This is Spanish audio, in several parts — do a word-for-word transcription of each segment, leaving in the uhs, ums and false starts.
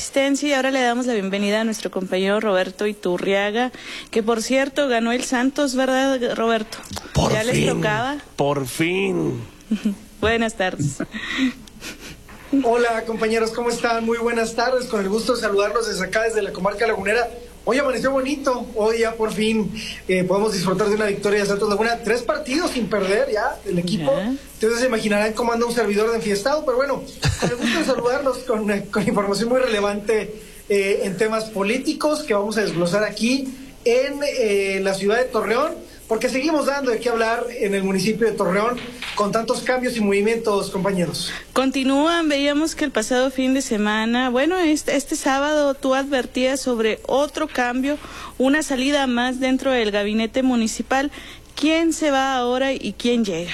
asistencia y ahora le damos la bienvenida a nuestro compañero Roberto Iturriaga, que por cierto ganó el Santos, ¿verdad, Roberto? Por ya fin, les tocaba. Por fin. Buenas tardes. Hola compañeros, ¿cómo están? Muy buenas tardes, con el gusto de saludarlos desde acá, desde la comarca lagunera. Hoy amaneció bonito, hoy ya por fin eh, podemos disfrutar de una victoria de Santos Laguna, tres partidos sin perder ya el equipo. Ya. Entonces se imaginarán cómo anda un servidor de enfiestado, pero bueno, con el gusto de saludarlos con, con información muy relevante eh, en temas políticos que vamos a desglosar aquí en eh, la ciudad de Torreón, porque seguimos dando de qué hablar en el municipio de Torreón con tantos cambios y movimientos, compañeros. Continúan, veíamos que el pasado fin de semana, bueno, este, este sábado tú advertías sobre otro cambio, una salida más dentro del gabinete municipal. ¿Quién se va ahora y quién llega?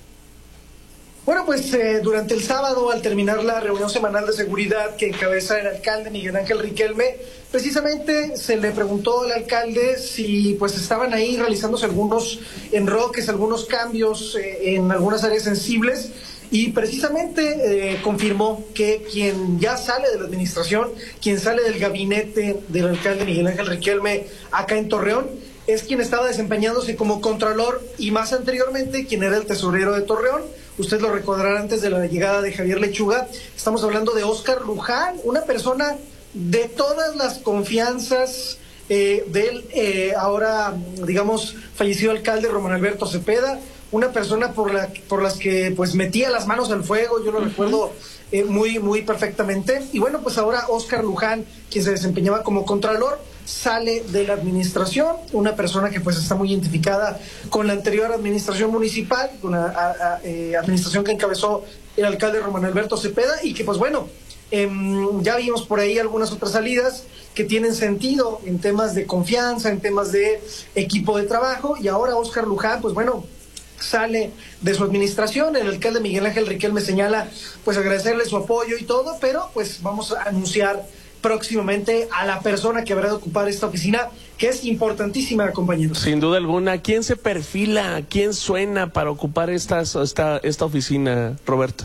Bueno, pues eh, durante el sábado, al terminar la reunión semanal de seguridad que encabeza el alcalde Miguel Ángel Riquelme, precisamente se le preguntó al alcalde si pues estaban ahí realizándose algunos enroques, algunos cambios eh, en algunas áreas sensibles, y precisamente eh, confirmó que quien ya sale de la administración, quien sale del gabinete del alcalde Miguel Ángel Riquelme acá en Torreón, es quien estaba desempeñándose como contralor y más anteriormente quien era el tesorero de Torreón. Usted lo recordará antes de la llegada de Javier Lechuga. Estamos hablando de Óscar Luján, una persona de todas las confianzas eh, del eh, ahora, digamos, fallecido alcalde Román Alberto Cepeda, una persona por la por las que pues metía las manos al fuego, yo lo uh-huh. recuerdo eh, muy, muy perfectamente. Y bueno, pues ahora Óscar Luján, quien se desempeñaba como contralor, sale de la administración, una persona que pues está muy identificada con la anterior administración municipal, con la a, a, eh, administración que encabezó el alcalde Román Alberto Cepeda, y que pues bueno, eh, ya vimos por ahí algunas otras salidas que tienen sentido en temas de confianza, en temas de equipo de trabajo, y ahora Óscar Luján, pues bueno, sale de su administración. El alcalde Miguel Ángel Riquelme señala pues agradecerle su apoyo y todo, pero pues vamos a anunciar próximamente a la persona que habrá de ocupar esta oficina, que es importantísima, compañeros. Sin duda alguna. ¿Quién se perfila, quién suena para ocupar esta, esta, esta oficina, Roberto?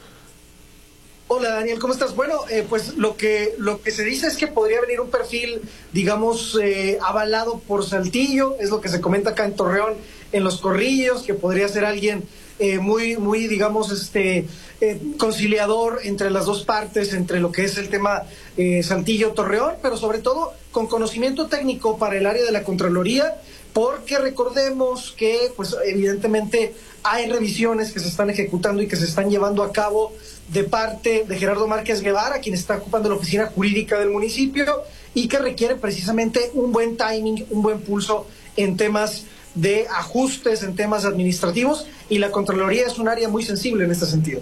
Hola Daniel, ¿cómo estás? Bueno, eh, pues lo que lo que se dice es que podría venir un perfil, digamos, eh, avalado por Saltillo, es lo que se comenta acá en Torreón, en los corrillos, que podría ser alguien eh, muy, muy, digamos, este eh, conciliador entre las dos partes, entre lo que es el tema eh, Saltillo-Torreón, pero sobre todo con conocimiento técnico para el área de la Contraloría, porque recordemos que, pues, evidentemente hay revisiones que se están ejecutando y que se están llevando a cabo de parte de Gerardo Márquez Guevara, quien está ocupando la oficina jurídica del municipio, y que requiere precisamente un buen timing, un buen pulso en temas de ajustes, en temas administrativos, y la Contraloría es un área muy sensible en este sentido.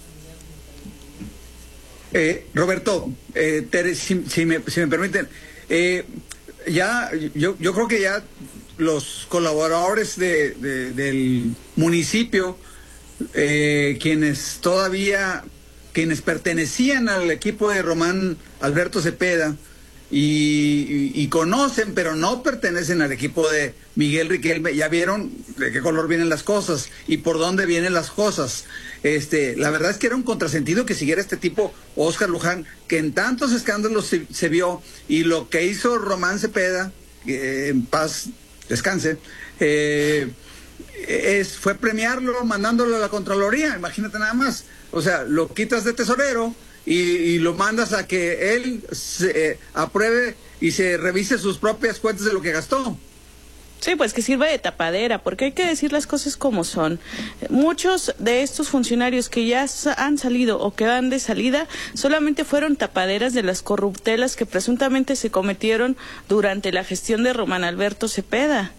Eh, Roberto, eh, Tere, si, si, me, si me permiten, eh, ya yo, yo creo que ya los colaboradores de, de, del municipio, eh, quienes todavía, quienes pertenecían al equipo de Román Alberto Cepeda y, y, y conocen, pero no pertenecen al equipo de Miguel Riquelme, ya vieron de qué color vienen las cosas y por dónde vienen las cosas. Este, la verdad es que era un contrasentido que siguiera este tipo, Óscar Luján, que en tantos escándalos se, se vio, y lo que hizo Román Cepeda, eh, en paz descanse, eh, es, fue premiarlo mandándolo a la Contraloría. Imagínate nada más, o sea, lo quitas de tesorero y, y lo mandas a que él se, eh, apruebe y se revise sus propias cuentas de lo que gastó. Sí, pues que sirva de tapadera, porque hay que decir las cosas como son. Muchos de estos funcionarios que ya han salido o que van de salida solamente fueron tapaderas de las corruptelas que presuntamente se cometieron durante la gestión de Román Alberto Cepeda.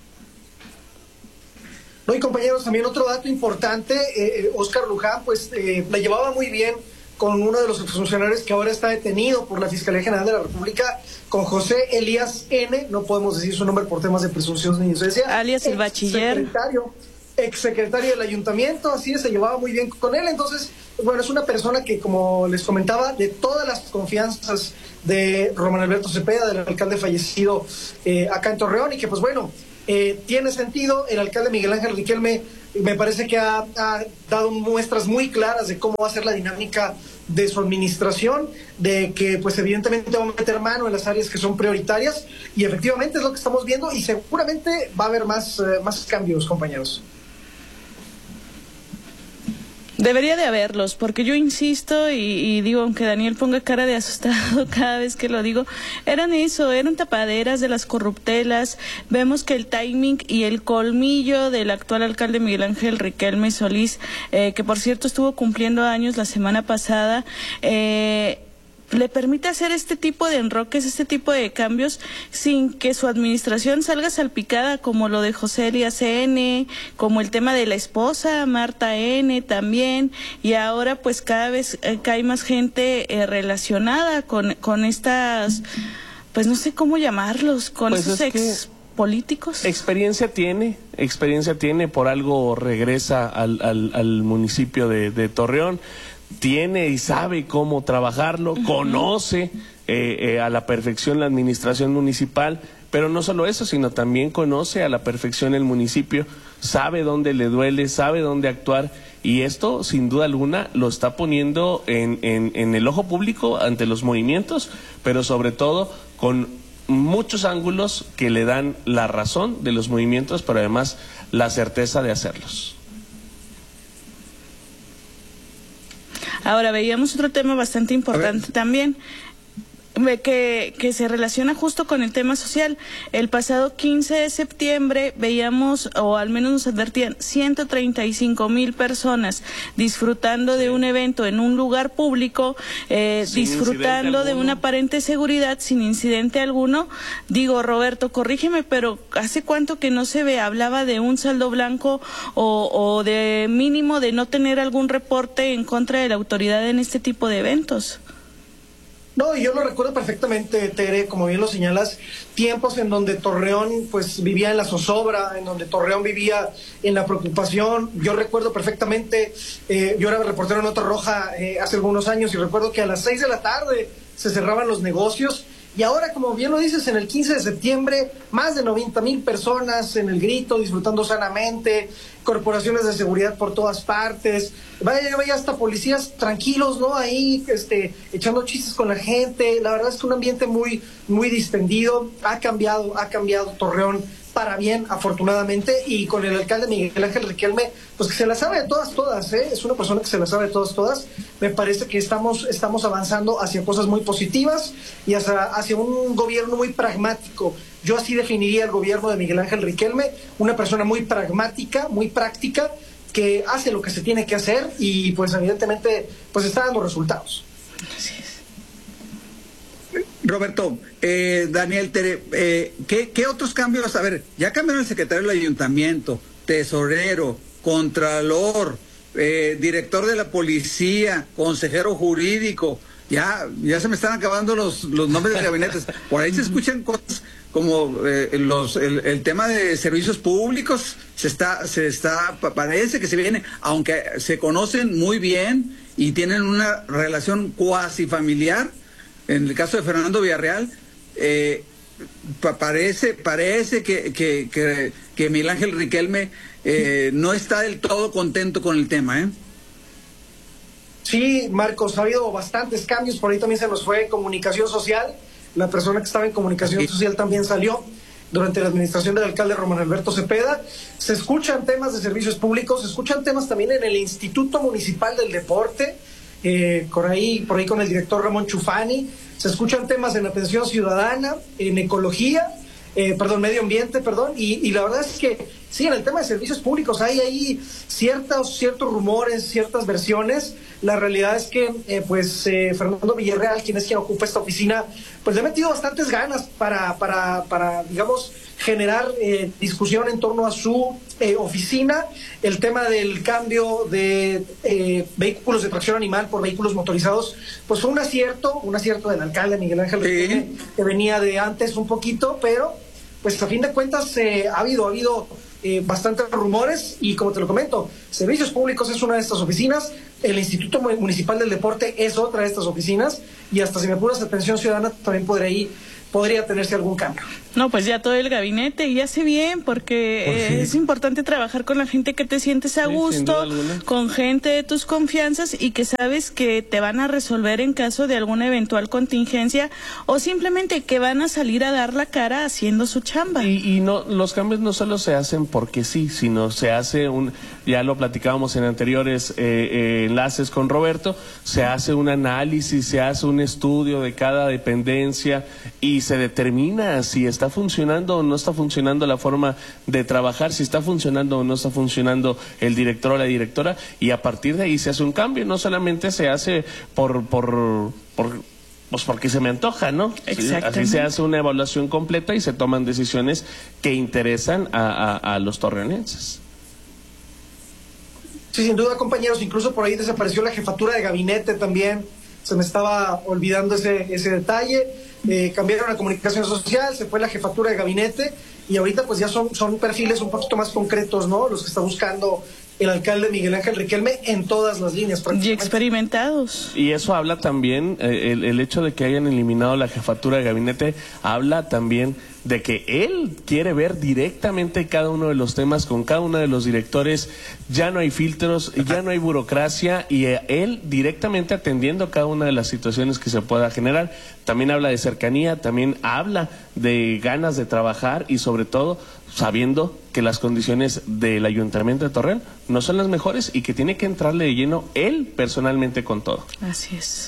No, y compañeros, también otro dato importante, eh, Óscar Luján pues eh, la llevaba muy bien con uno de los funcionarios que ahora está detenido por la Fiscalía General de la República, con José Elías N., no podemos decir su nombre por temas de presunción de inocencia. Alias el bachiller. Secretario, exsecretario del ayuntamiento, así es, se llevaba muy bien con él. Entonces, pues bueno, es una persona que, como les comentaba, de todas las confianzas de Román Alberto Cepeda, del alcalde fallecido eh, acá en Torreón, y que pues bueno, eh, tiene sentido. El alcalde Miguel Ángel Riquelme Me parece que ha, ha dado muestras muy claras de cómo va a ser la dinámica de su administración, de que pues evidentemente va a meter mano en las áreas que son prioritarias, y efectivamente es lo que estamos viendo, y seguramente va a haber más, eh, más cambios, compañeros. Debería de haberlos, porque yo insisto y, y digo, aunque Daniel ponga cara de asustado cada vez que lo digo, eran eso, eran tapaderas de las corruptelas. Vemos que el timing y el colmillo del actual alcalde Miguel Ángel Riquelme Solís, eh, que por cierto estuvo cumpliendo años la semana pasada, eh, le permite hacer este tipo de enroques, este tipo de cambios, sin que su administración salga salpicada, como lo de José Elías N., como el tema de la esposa, Marta N. también, y ahora pues cada vez eh, cae más gente eh, relacionada con, con estas, pues no sé cómo llamarlos, con pues esos ex políticos. Experiencia tiene, experiencia tiene, por algo regresa al, al, al municipio de, de Torreón. Tiene y sabe cómo trabajarlo, uh-huh. conoce eh, eh, a la perfección la administración municipal, pero no solo eso, sino también conoce a la perfección el municipio, sabe dónde le duele, sabe dónde actuar, y esto sin duda alguna lo está poniendo en, en, en el ojo público ante los movimientos, pero sobre todo con muchos ángulos que le dan la razón de los movimientos, pero además la certeza de hacerlos. Ahora, veíamos otro tema bastante importante también, que, que se relaciona justo con el tema social. El pasado quince de septiembre veíamos, o al menos nos advertían, ciento treinta y cinco mil personas disfrutando de un evento en un lugar público, eh, disfrutando de una aparente seguridad sin incidente alguno. Digo, Roberto, corrígeme, pero ¿hace cuánto que no se ve? Hablaba de un saldo blanco o, o de mínimo de no tener algún reporte en contra de la autoridad en este tipo de eventos. No, yo lo recuerdo perfectamente, Tere, como bien lo señalas, tiempos en donde Torreón pues vivía en la zozobra, en donde Torreón vivía en la preocupación. Yo recuerdo perfectamente, eh, yo era reportero en Nota Roja eh, hace algunos años, y recuerdo que a las seis de la tarde se cerraban los negocios, y ahora, como bien lo dices, en el quince de septiembre, más de noventa mil personas en el Grito, disfrutando sanamente, corporaciones de seguridad por todas partes. Vaya, yo veía hasta policías tranquilos, ¿no? Ahí, este, echando chistes con la gente. La verdad es que un ambiente muy, muy distendido. Ha cambiado, ha cambiado Torreón para bien, afortunadamente, y con el alcalde Miguel Ángel Riquelme, pues que se la sabe de todas, todas, ¿eh? Es una persona que se la sabe de todas, todas. Me parece que estamos, estamos avanzando hacia cosas muy positivas y hacia, hacia un gobierno muy pragmático. Yo así definiría el gobierno de Miguel Ángel Riquelme, una persona muy pragmática, muy práctica, que hace lo que se tiene que hacer y pues evidentemente pues está dando resultados. Gracias. Roberto, eh, Daniel, Tere, eh, ¿qué, ¿qué otros cambios? A ver, ya cambiaron el secretario del ayuntamiento, tesorero, contralor, eh, director de la policía, consejero jurídico, ya, ya se me están acabando los, los nombres de gabinetes. Por ahí se escuchan cosas como eh, los, el, el tema de servicios públicos, se está, se está, parece que se viene, aunque se conocen muy bien y tienen una relación cuasi familiar. En el caso de Fernando Villarreal, eh, pa parece parece que, que, que, que Miguel Ángel Riquelme eh, no está del todo contento con el tema, ¿eh? Sí, Marcos, ha habido bastantes cambios. Por ahí también se nos fue comunicación social. La persona que estaba en comunicación sí. social también salió durante la administración del alcalde Román Alberto Cepeda. Se escuchan temas de servicios públicos, se escuchan temas también en el Instituto Municipal del Deporte. Eh, por ahí, por ahí con el director Ramón Chufani, se escuchan temas en atención ciudadana, en ecología, eh, perdón, medio ambiente, perdón, y, y la verdad es que sí, en el tema de servicios públicos hay ahí ciertos, ciertos rumores, ciertas versiones. La realidad es que, eh, pues, eh, Fernando Villarreal, quien es quien ocupa esta oficina, pues le ha metido bastantes ganas para, para, para digamos, generar eh, discusión en torno a su eh, oficina. El tema del cambio de eh, vehículos de tracción animal por vehículos motorizados, pues fue un acierto, un acierto del alcalde Miguel Ángel Riquelme, sí. que venía de antes un poquito, pero pues a fin de cuentas eh, ha habido, ha habido eh, bastantes rumores y como te lo comento, Servicios Públicos es una de estas oficinas, el Instituto Municipal del Deporte es otra de estas oficinas y hasta si me apuras Atención Ciudadana también podría, ir, podría tenerse algún cambio. No, pues ya todo el gabinete y hace bien porque Pues sí. eh, es importante trabajar con la gente que te sientes a Sí, gusto, sin duda alguna. con gente de tus confianzas y que sabes que te van a resolver en caso de alguna eventual contingencia o simplemente que van a salir a dar la cara haciendo su chamba. Y, y no, los cambios no solo se hacen porque sí, sino se hace un, ya lo platicábamos en anteriores eh, eh, enlaces con Roberto, se hace un análisis, se hace un estudio de cada dependencia y se determina si está funcionando o no está funcionando la forma de trabajar, si está funcionando o no está funcionando el director o la directora, y a partir de ahí se hace un cambio. No solamente se hace por por por pues porque se me antoja, ¿no? Exactamente. Así se hace una evaluación completa y se toman decisiones que interesan a, a, a los torreonenses. Sí, sin duda, compañeros, incluso por ahí desapareció la jefatura de gabinete también, se me estaba olvidando ese, ese detalle. Eh, cambiaron a comunicación social, se fue la jefatura de gabinete y ahorita pues ya son, son perfiles un poquito más concretos, ¿no? Los que está buscando el alcalde Miguel Ángel Riquelme en todas las líneas. Y experimentados. Y eso habla también, eh, el, el hecho de que hayan eliminado la jefatura de gabinete, habla también de que él quiere ver directamente cada uno de los temas con cada uno de los directores. Ya no hay filtros, ya no hay burocracia y eh, él directamente atendiendo cada una de las situaciones que se pueda generar. También habla de cercanía, también habla de ganas de trabajar y sobre todo sabiendo que las condiciones del Ayuntamiento de Torreón no son las mejores y que tiene que entrarle de lleno él personalmente con todo. Así es.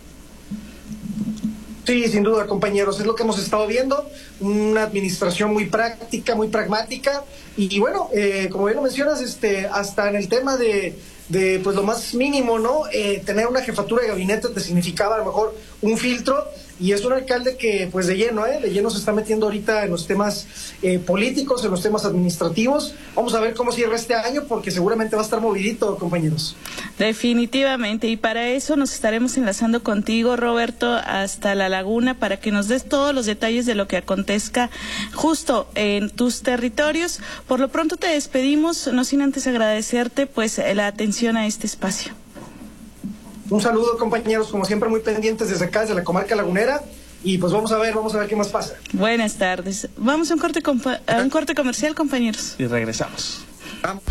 Sí, sin duda, compañeros, es lo que hemos estado viendo, una administración muy práctica, muy pragmática, y, y bueno, eh, como bien lo mencionas, este, hasta en el tema de, de pues lo más mínimo, ¿no? Eh, tener una jefatura de gabinete te significaba a lo mejor un filtro, y es un alcalde que pues de lleno, ¿eh? De lleno se está metiendo ahorita en los temas eh, políticos, en los temas administrativos. Vamos a ver cómo cierra este año, porque seguramente va a estar movidito, compañeros. Definitivamente, y para eso nos estaremos enlazando contigo, Roberto, hasta La Laguna para que nos des todos los detalles de lo que acontezca justo en tus territorios. Por lo pronto te despedimos, no sin antes agradecerte pues la atención a este espacio. Un saludo, compañeros, como siempre muy pendientes desde acá, desde la comarca lagunera, y pues vamos a ver, vamos a ver qué más pasa. Buenas tardes. Vamos a un corte, a un corte comercial, compañeros. Y regresamos. Vamos.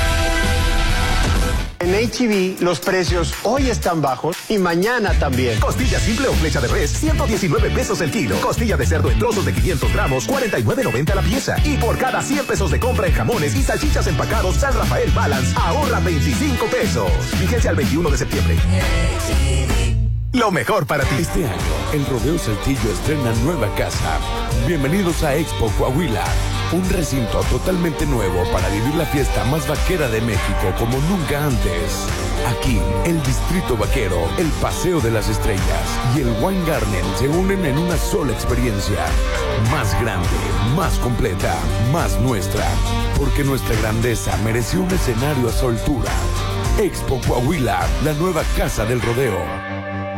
En H E B los precios hoy están bajos y mañana también. Costilla simple o flecha de res, ciento diecinueve pesos el kilo. Costilla de cerdo en trozos de quinientos gramos, cuarenta y nueve noventa la pieza. Y por cada cien pesos de compra en jamones y salchichas empacados San Rafael Balance, ahorra veinticinco pesos. Vigencia al veintiuno de septiembre. Lo mejor para ti. Este año, el Rodeo Saltillo estrena nueva casa. Bienvenidos a Expo Coahuila. Un recinto totalmente nuevo para vivir la fiesta más vaquera de México como nunca antes. Aquí, el Distrito Vaquero, el Paseo de las Estrellas y el Wine Garden se unen en una sola experiencia. Más grande, más completa, más nuestra. Porque nuestra grandeza mereció un escenario a su altura. Expo Coahuila, la nueva casa del rodeo.